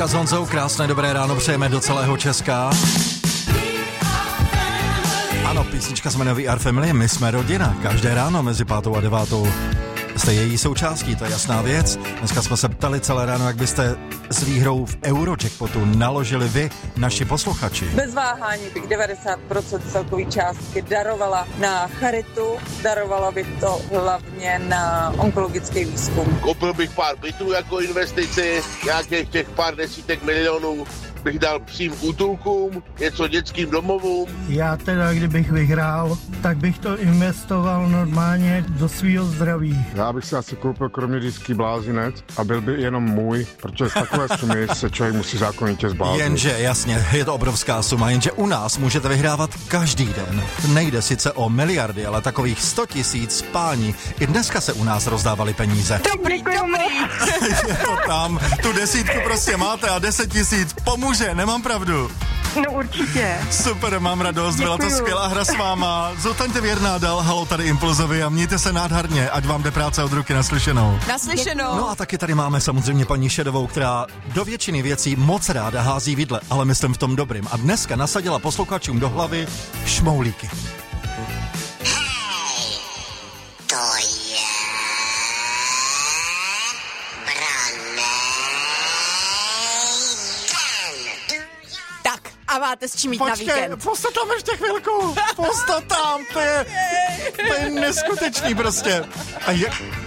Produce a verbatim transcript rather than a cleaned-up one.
Veronika s Honzou, krásné dobré ráno přejeme do celého Česka. Ano, písnička se jmenuje We Are Family, my jsme rodina. Každé ráno mezi pátou a devátou jste její součástí, to je jasná věc. Dneska jsme se ptali celé ráno, jak byste s výhrou v Eurojackpotu naložili vy, naši posluchači. Bez váhání bych devadesát procent celkové částky darovala na charitu, darovala bych to hlavně na onkologický výzkum. Koupil bych pár bytů jako investici, nějakých těch pár desítek milionů bych dal psím útulkům, něco dětským domovům. Já teda, kdybych vyhrál, tak bych to investoval normálně do svýho zdraví. Já bych si asi koupil kromě disky blázinec a byl by jenom můj, protože z takové sumy se člověk musí zákonitě zbláznit. Jenže, jasně, je to obrovská suma, jenže u nás můžete vyhrávat každý den. Nejde sice o miliardy, ale takových sto tisíc páni. I dneska se u nás rozdávaly peníze. Dobrý, dobrý. Je to tam, tu desítku prostě máte a deset tisíc pomůže. Může, nemám pravdu. No určitě. Super, mám radost, byla to skvělá hra s váma. Zůstaňte věrná dál, halo tady Impulzovi a mějte se nádherně, ať vám jde práce od ruky, naslyšenou. Naslyšenou. No a taky tady máme samozřejmě paní Šedovou, která do většiny věcí moc ráda hází vidle, ale myslím v tom dobrým. A dneska nasadila posluchačům do hlavy šmoulíky. A máte s čím jít na víkend. Posta tam ještě chvilku, posta tam, to je, to je neskutečný prostě. A je,